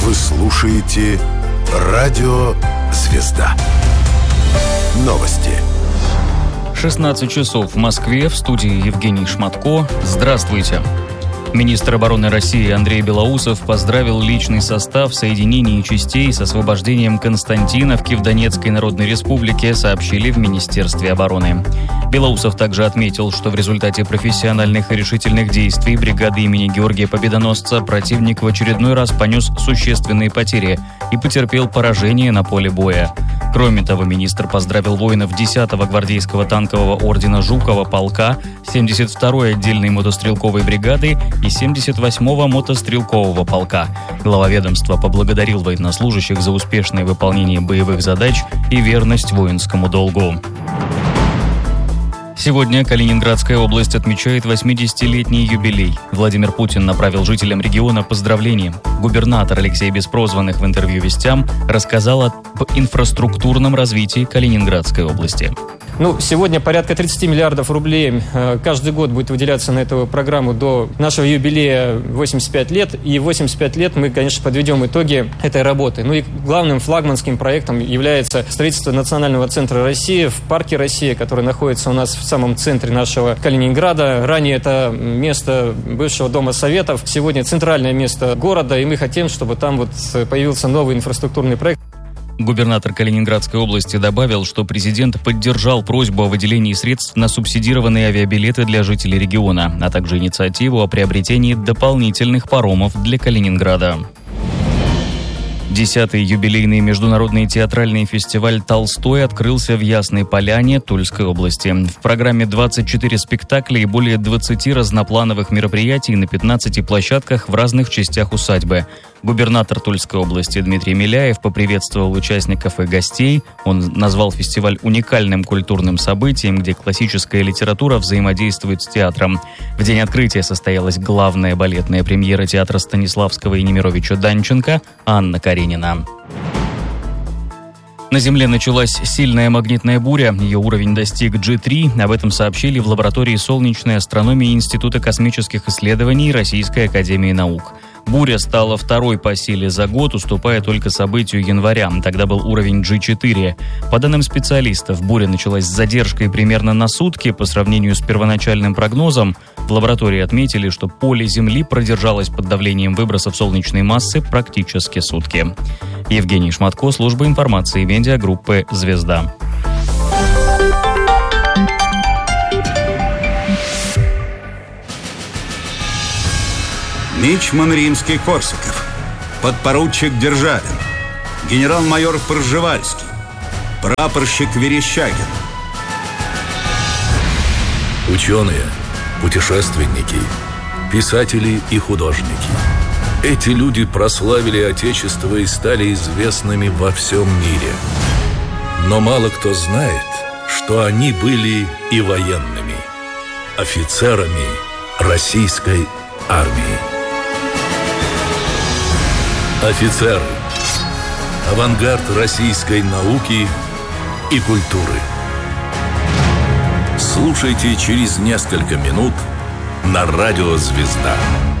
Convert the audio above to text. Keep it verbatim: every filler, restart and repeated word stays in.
Вы слушаете Радио «Звезда». Новости. шестнадцать часов в Москве. В студии Евгений Шматко. Здравствуйте. Министр обороны России Андрей Белоусов поздравил личный состав соединений частей с освобождением Константиновки в Донецкой Народной Республике, сообщили в Министерстве обороны. Белоусов также отметил, что в результате профессиональных и решительных действий бригады имени Георгия Победоносца противник в очередной раз понес существенные потери и потерпел поражение на поле боя. Кроме того, министр поздравил воинов десятого гвардейского танкового ордена Жукова полка, семьдесят второй отдельной мотострелковой бригады и семьдесят восьмого мотострелкового полка. Глава ведомства поблагодарил военнослужащих за успешное выполнение боевых задач и верность воинскому долгу. Сегодня Калининградская область отмечает восьмидесятилетний юбилей. Владимир Путин направил жителям региона поздравления. Губернатор Алексей Беспрозванных в интервью «Вестям» рассказал об инфраструктурном развитии Калининградской области. Ну, сегодня порядка тридцать миллиардов рублей э, каждый год будет выделяться на эту программу до нашего юбилея восемьдесят пять лет. И восемьдесят пять лет мы, конечно, подведем итоги этой работы. Ну и главным флагманским проектом является строительство Национального центра России в парке Россия, который находится у нас в самом центре нашего Калининграда. Ранее это место бывшего Дома Советов. Сегодня центральное место города, и мы хотим, чтобы там вот появился новый инфраструктурный проект. Губернатор Калининградской области добавил, что президент поддержал просьбу о выделении средств на субсидированные авиабилеты для жителей региона, а также инициативу о приобретении дополнительных паромов для Калининграда. Десятый юбилейный международный театральный фестиваль «Толстой» открылся в Ясной Поляне Тульской области. В программе двадцать четыре спектакля и более двадцати разноплановых мероприятий на пятнадцати площадках в разных частях усадьбы. Губернатор Тульской области Дмитрий Миляев поприветствовал участников и гостей. Он назвал фестиваль уникальным культурным событием, где классическая литература взаимодействует с театром. В день открытия состоялась главная балетная премьера театра Станиславского и Немировича Данченко «Анна Каренина». На Земле началась сильная магнитная буря. Ее уровень достиг джи три. Об этом сообщили в лаборатории солнечной астрономии Института космических исследований Российской академии наук. Буря стала второй по силе за год, уступая только событию января. Тогда был уровень джи четыре. По данным специалистов, буря началась с задержкой примерно на сутки по сравнению с первоначальным прогнозом. В лаборатории отметили, что поле Земли продержалось под давлением выбросов солнечной массы практически сутки. Евгений Шматко, служба информации медиагруппы «Звезда». Мичман Римский-Корсаков, подпоручик Державин, генерал-майор Пржевальский, прапорщик Верещагин. Ученые, путешественники, писатели и художники. Эти люди прославили Отечество и стали известными во всем мире. Но мало кто знает, что они были и военными, офицерами российской армии. Офицеры. Авангард российской науки и культуры. Слушайте через несколько минут на радио «Звезда».